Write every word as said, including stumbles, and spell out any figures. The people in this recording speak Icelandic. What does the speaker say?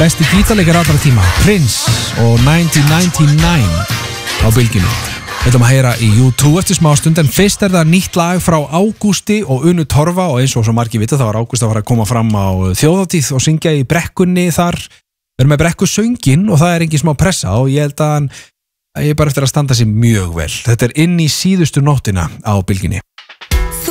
besti gítarleikari allra tíma, Prince og nineteen ninety-nine á bylginu. Við ætlum að heyra í U two eftir smá stund, en fyrst er það nýtt lag frá Ágústi og Unu Torfa, og eins og svo margir vita þá var Ágúst að fara að koma fram á þjóðhátíð og syngja í brekkunni þar. Við erum með brekkusöngin og það er engin smá pressa, og ég held að hann ég er bara eftir að standa sig mjög vel. Þetta er inn í síðustu nóttina á bylginni.